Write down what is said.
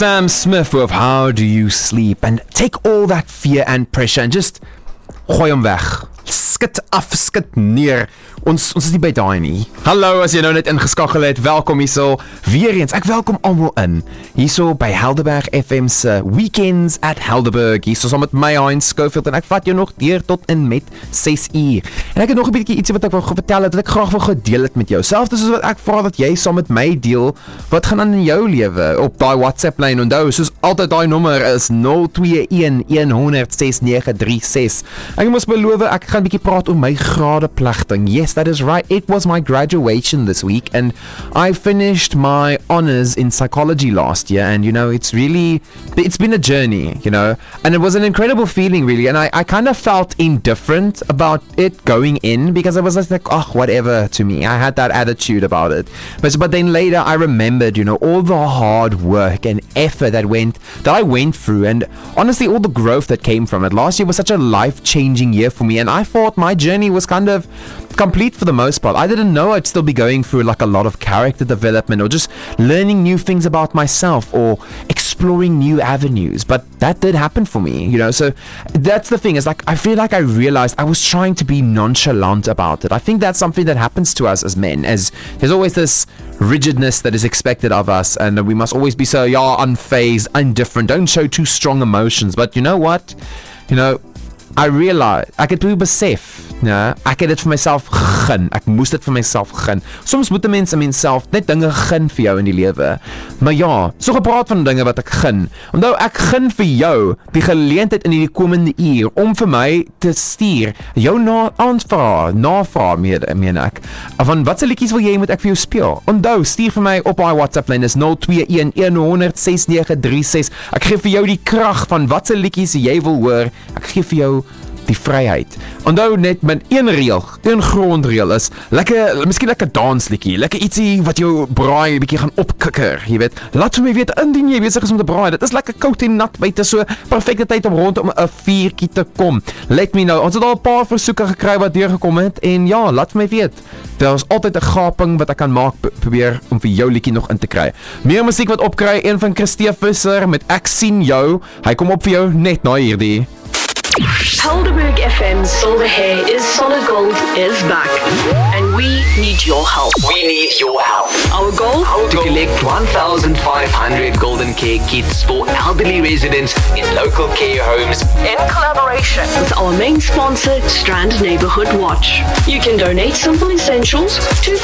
Sam Smith with How Do You Sleep, and take all that fear and pressure and just gooi hom weg. Skit af, skit neer. Ons is nie by daai nie. Hallo, as jy nou net ingeskakel het, welkom hierso. Weer eens, ek welkom almal in. Hierso by Helderberg FM se Weekends at Helderberg. Hierso saam met my Heinz Schofield en ek vat jou nog deur tot en met 6 uur. En ek het nog 'n bietjie ietsie wat ek wil vertel het, wat ek graag wil gedeel het met jou. Selfs soos wat ek vra dat jy saam met my deel wat gaan aan in jou lewe op daai WhatsApp lyn. Onthou, soos altyd daai nommer is 021106936. Ek moes beloof ek gaan 'n bietjie praat oor my gradeplegting. Yes, that is right. It was my graduation this week, and I finished my honors in psychology last year. And you know, it's been a journey, you know, and it was an incredible feeling, really. And I kind of felt indifferent about it going in because I was just like, oh, whatever to me. I had that attitude about it. But then later I remembered, you know, all the hard work and effort that I went through, and honestly, all the growth that came from it. Last year was such a life-changing year for me, and I thought my journey was kind of complete for the most part. I didn't know I'd still be going through like a lot of character development or just learning new things about myself or exploring new avenues, but that did happen for me, you know. So that's the thing, is like I feel like I realized I was trying to be nonchalant about it. I think that's something that happens to us as men, as there's always this rigidness that is expected of us, and we must always be so unfazed, indifferent, don't show too strong emotions. But you know what, you know, I realized ek het toe besef, ja, ek het dit vir myself gegeen. Ek moes dit vir myself gegeen. Soms moet 'n mens myself net dinge gun vir jou in die lewe. Maar ja, so gepraat van dinge wat ek gun. Onthou, ek gun vir jou die geleentheid in die komende uur om vir my te stuur jou navraag meen ek. Van watse liedjies wil jy moet ek vir jou speel? Onthou, stuur vir my op my WhatsApp lyn is 021106936. Ek gee vir jou die krag van watse liedjies jy wil hoor. Ek gee vir jou die vryheid. Onthou net met een grondreël is miskien lekker dansliedjie, lekker ietsie wat jou braai bietjie gaan opkikker, jy weet. Laat vir my weet indien jy besig is om te braai. Dit is lekker koud en nat buite, so perfekte tyd om rondom 'n vuurtjie te kom. Let me know. Ons het al 'n paar versoeke gekry wat deurgekom het en ja, laat vir my weet. Daar is altyd 'n gaping wat ek kan maak, probeer om vir jou liedjie nog in te kry. Meer musiek wat opkry, een van Christie Visser met Ek sien jou. Hy kom op vir jou net na hierdie. Helderberg FM Silver Hair is Solid Gold is back, and we need your help. Our goal? To collect 1,500 Golden Care kits for elderly residents in local care homes In collaboration with our main sponsor, Strand Neighborhood Watch. You can donate simple essentials to